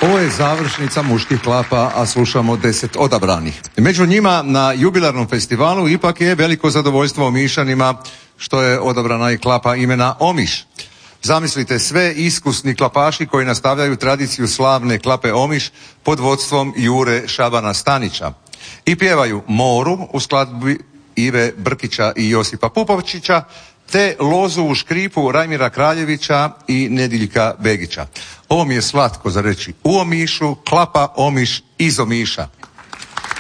Ovo je završnica muških klapa, a slušamo 10 odabranih. Među njima na jubilarnom festivalu ipak je veliko zadovoljstvo Omišanima što je odabrana i klapa imena Omiš. Zamislite, sve iskusni klapaši koji nastavljaju tradiciju slavne klape Omiš pod vodstvom Jure Šabana Stanića. I pjevaju Moru u skladbi Ive Brkića i Josipa Pupovčića, te Lozu u škripu Rajmira Kraljevića i Nediljka Begića. Ovo mi je slatko za reći. U Omišu, klapa Omiš iz Omiša.